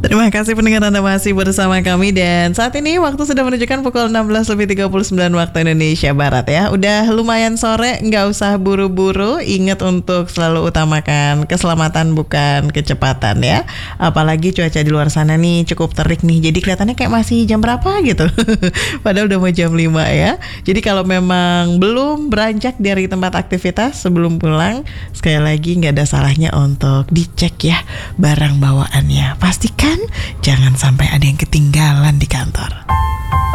Terima kasih pendengar Anda masih bersama kami. Dan saat ini waktu sudah menunjukkan pukul 16:39 waktu Indonesia Barat ya. Udah lumayan sore, nggak usah buru-buru. Ingat untuk selalu utamakan keselamatan bukan kecepatan ya. Apalagi cuaca di luar sana nih cukup terik nih. Jadi kelihatannya kayak masih jam berapa gitu. Padahal udah mau jam 5 ya. Jadi kalau memang belum beranjak dari tempat aktivitas sebelum pulang, sekali lagi nggak ada salahnya untuk dicek ya barang bawaannya. Pastikan jangan sampai ada yang ketinggalan di kantor.